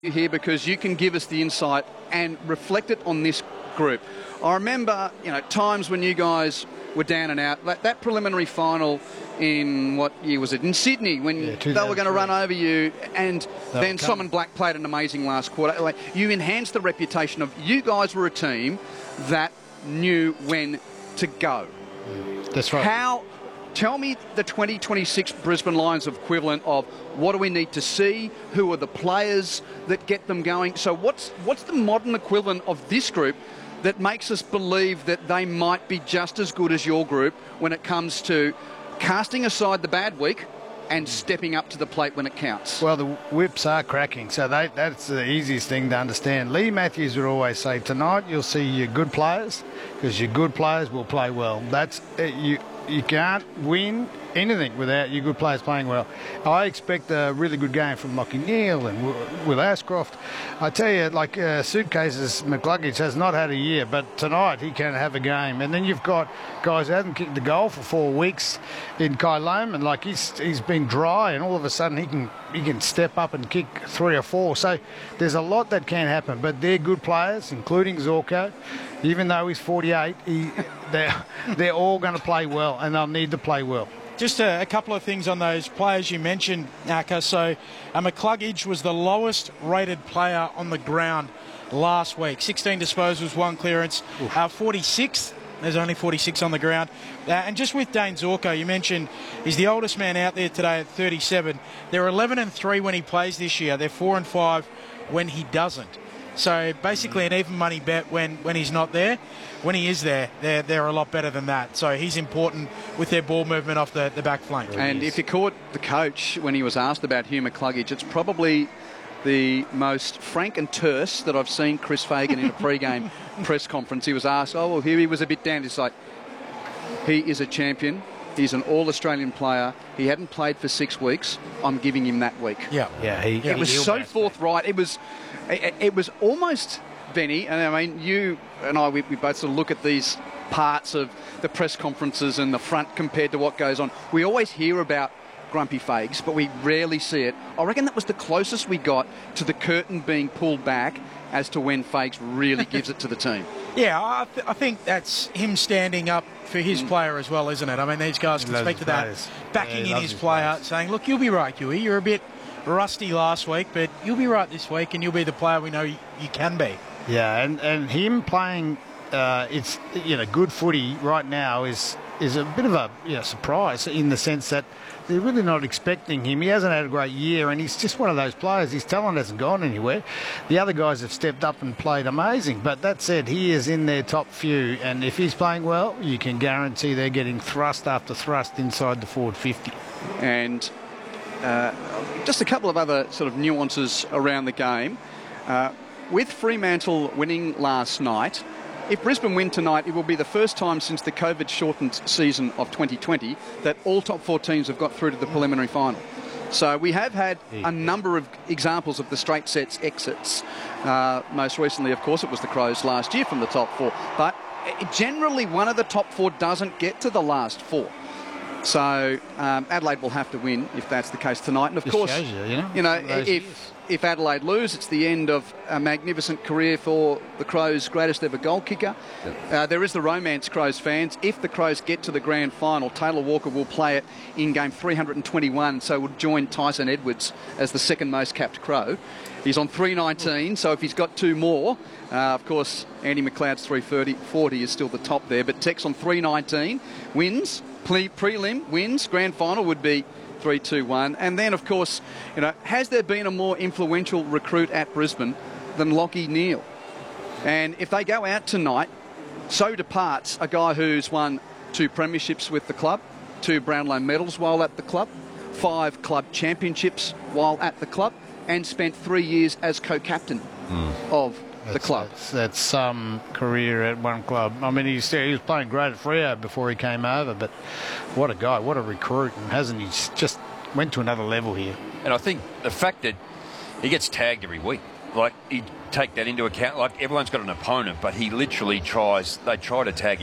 here because you can give us the insight and reflect it on this group. I remember, times when you guys were down and out. That preliminary final in, what year was it? In Sydney, when they were going to run over you, and then Simon Black played an amazing last quarter. You enhanced the reputation of you guys were a team that knew when to go. That's right. Tell me the 2026 Brisbane Lions equivalent of what do we need to see, who are the players that get them going. So what's the modern equivalent of this group that makes us believe that they might be just as good as your group when it comes to casting aside the bad week and stepping up to the plate when it counts? Well, the whips are cracking, so that's the easiest thing to understand. Lee Matthews would always say, tonight you'll see your good players, because your good players will play well. That's you can't win anything without your good players playing well. I expect a really good game from Lockie Neal and Will Ashcroft. I tell you, Suitcases McCluggage has not had a year, but tonight he can have a game. And then you've got guys who haven't kicked the goal for 4 weeks in Kai Loman. He's been dry, and all of a sudden he can step up and kick 3 or 4. So there's a lot that can happen, but they're good players, including Zorko. Even though he's 48, they're all going to play well, and they'll need to play well. Just a couple of things on those players you mentioned, Aka. So McCluggage was the lowest rated player on the ground last week. 16 disposals, 1 clearance, 46th. There's only 46 on the ground. And just with Dane Zorko, you mentioned he's the oldest man out there today at 37. They're 11-3 when he plays this year. They're 4-5 when he doesn't. So basically an even money bet when he's not there. When he is there, they're a lot better than that. So he's important with their ball movement off the back flank. And if you caught the coach when he was asked about Hugh McCluggage, it's probably the most frank and terse that I've seen Chris Fagan in a pre-game press conference. He was asked, Hugh, he was a bit down. He's like, he is a champion. He's an all-Australian player. He hadn't played for 6 weeks. I'm giving him that week. Yeah. It was so forthright. It was almost, Benny, and I mean, you and I, we both sort of look at these parts of the press conferences and the front compared to what goes on. We always hear about Grumpy Fags, but we rarely see it. I reckon that was the closest we got to the curtain being pulled back as to when Fags really gives it to the team. Yeah, I think that's him standing up for his player as well, isn't it? I mean, these guys can speak to that, backing in his player, saying, look, you'll be right, Huey. You're a bit rusty last week, but you'll be right this week, and you'll be the player we know you can be. Yeah, and him playing, it's good footy right now is a bit of a surprise in the sense that they're really not expecting him. He hasn't had a great year, and he's just one of those players. His talent hasn't gone anywhere. The other guys have stepped up and played amazing, but that said, he is in their top few, and if he's playing well, you can guarantee they're getting thrust after thrust inside the forward 50. And just a couple of other sort of nuances around the game. With Fremantle winning last night, if Brisbane win tonight, it will be the first time since the COVID-shortened season of 2020 that all top 4 teams have got through to the preliminary final. So we have had a number of examples of the straight sets exits. Most recently, of course, it was the Crows last year from the top 4. But generally, one of the top 4 doesn't get to the last 4. So Adelaide will have to win if that's the case tonight. And of course, if Adelaide lose, it's the end of a magnificent career for the Crows' greatest ever goal kicker. There is the romance, Crows fans. If the Crows get to the grand final, Taylor Walker will play it in game 321, so will join Tyson Edwards as the second most capped Crow. He's on 319, so if he's got 2 more, of course, Andy McLeod's 340 is still the top there, but Tex on 319 wins, prelim wins, grand final would be 3-2-1. And then, of course, has there been a more influential recruit at Brisbane than Lockie Neal? And if they go out tonight, so departs a guy who's won 2 premierships with the club, 2 Brownlow medals while at the club, 5 club championships while at the club, and spent 3 years as co-captain of the club. That's some career at one club. I mean, he was playing great at Freo before he came over, but what a guy, what a recruit, and hasn't he just went to another level here? And I think the fact that he gets tagged every week, you take that into account. Everyone's got an opponent, but he literally they try to tag him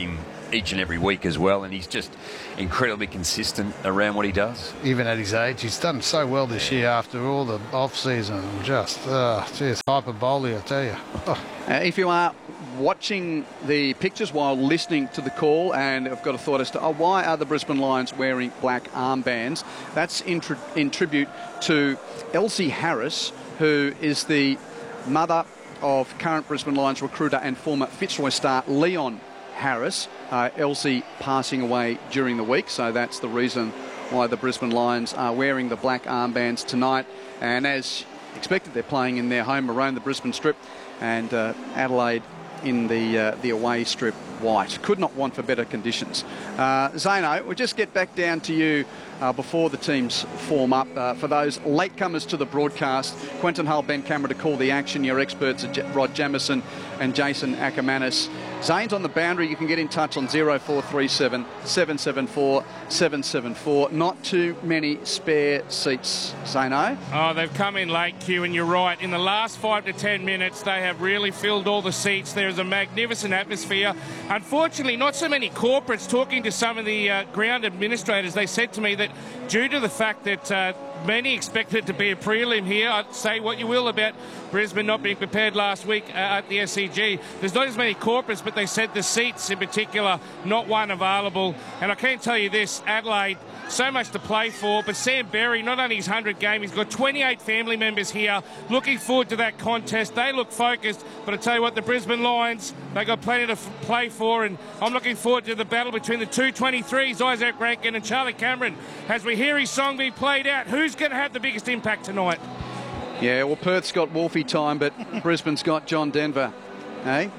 each and every week as well, and he's just incredibly consistent around what he does. Even at his age, he's done so well this year after all the off-season. Just, geez, hyperbole, I tell you. Oh. If you are watching the pictures while listening to the call and have got a thought as to why are the Brisbane Lions wearing black armbands, that's in tribute to Elsie Harris, who is the mother of current Brisbane Lions recruiter and former Fitzroy star Leon Harris. Elsie passing away during the week, so that's the reason why the Brisbane Lions are wearing the black armbands tonight. And as expected, they're playing in their home around the Brisbane Strip, and Adelaide in the away strip white. Could not want for better conditions. Zano, we'll just get back down to you before the teams form up. For those latecomers to the broadcast, Quentin Hull, Ben Cameron to call the action. Your experts are Rod Jamieson and Jason Ackermanis. Zane's on the boundary. You can get in touch on 0437 774 774. Not too many spare seats, Zano. Oh, they've come in late, Q, and you're right. In the last 5 to 10 minutes, they have really filled all the seats. There's a magnificent atmosphere. Unfortunately, not so many corporates. Talking to some of the ground administrators, they said to me that due to the fact that many expected it to be a prelim here, I'd say what you will about Brisbane not being prepared last week at the SCG. There's not as many corporates, but they said the seats in particular, not one available. And I can tell you this, Adelaide, so much to play for, but Sam Berry, not only his 100 game, he's got 28 family members here. Looking forward to that contest. They look focused, but I tell you what, the Brisbane Lions, they got plenty to play for, and I'm looking forward to the battle between the 223s, Isaac Rankin and Charlie Cameron. As we hear his song being played out, who's going to have the biggest impact tonight? Yeah, well, Perth's got Wolfie time, but Brisbane's got John Denver. Hey?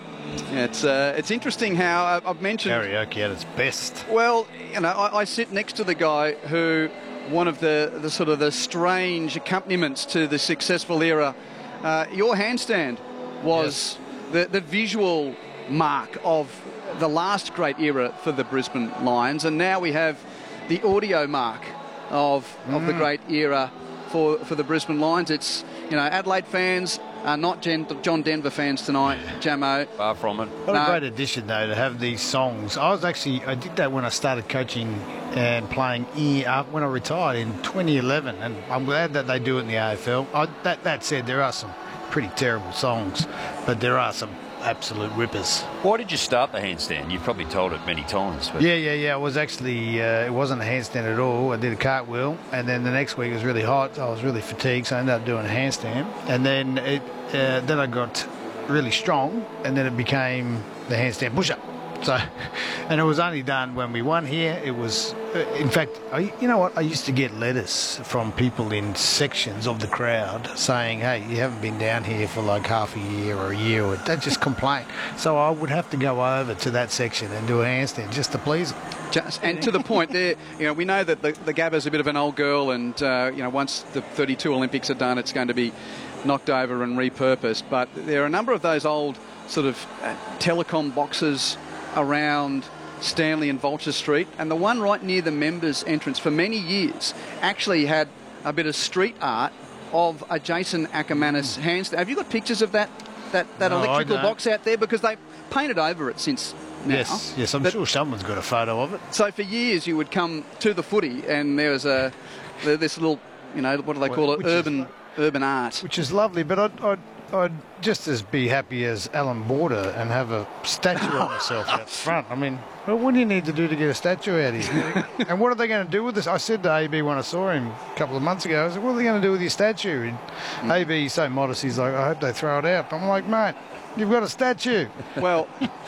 It's interesting how I've mentioned Karaoke at its best. Well, you know, I sit next to the guy who one of the sort of the strange accompaniments to the successful era. Your handstand was the visual mark of the last great era for the Brisbane Lions, and now we have the audio mark of the great era for the Brisbane Lions. It's, you know, Adelaide fans are not John Denver fans tonight, Jamo. Far from it. What a great addition, though, to have these songs. I did that when I started coaching and playing when I retired in 2011, and I'm glad that they do it in the AFL. That said, there are some pretty terrible songs, but there are some absolute rippers. Why did you start the handstand? You've probably told it many times. But... Yeah. I was actually, it wasn't a handstand at all. I did a cartwheel, and then the next week it was really hot. I was really fatigued, so I ended up doing a handstand. And then then I got really strong, and then it became the handstand push-up. So, and it was only done when we won here. It was, in fact, you know what? I used to get letters from people in sections of the crowd saying, "Hey, you haven't been down here for like half a year or a year," or they just complain. So I would have to go over to that section and do a handstand just to please them. And to the point there, you know, we know that the Gabba's a bit of an old girl, and you know, once the 32 Olympics are done, it's going to be knocked over and repurposed. But there are a number of those old sort of telecom boxes around Stanley and Vulture Street, and the one right near the members' entrance for many years actually had a bit of street art of a Jason Ackermanis handstand. Have you got pictures of that No, electrical box out there? Because they've painted over it since now. Yes, I'm sure someone's got a photo of it. So for years you would come to the footy and there was this little, you know, what do they call it, urban art. Which is lovely, but I'd just as be happy as Alan Border and have a statue of myself out front. I mean, well, what do you need to do to get a statue out here? And what are they going to do with this? I said to AB when I saw him a couple of months ago, I said, what are they going to do with your statue? And AB, he's so modest, he's like, I hope they throw it out. I'm like, mate, you've got a statue. Well,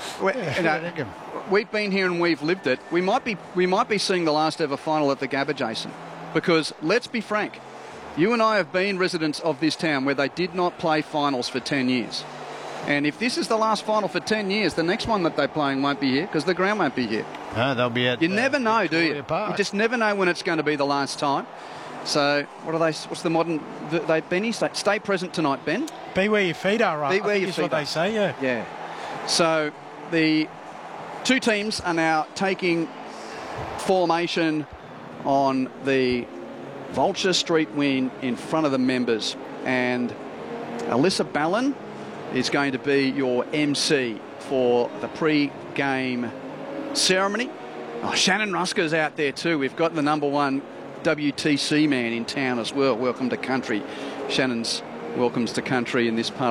we've been here and we've lived it. We might be seeing the last ever final at the Gabba, Jason, because let's be frank, you and I have been residents of this town where they did not play finals for 10 years. And if this is the last final for 10 years, the next one that they're playing won't be here because the ground won't be here. No, they'll be at You never know, do you? Park. You just never know when it's going to be the last time. So what's the modern... Benny, stay present tonight, Ben. Be where your feet are, right? Be where your is feet what are. they say, yeah. Yeah. So the two teams are now taking formation on the Vulture Street wing in front of the members, and Alyssa Ballon is going to be your MC for the pre-game ceremony. Oh, Shannon Rusker's out there too. We've got the number one WTC man in town as well. Welcome to country. Shannon's welcomes to country in this part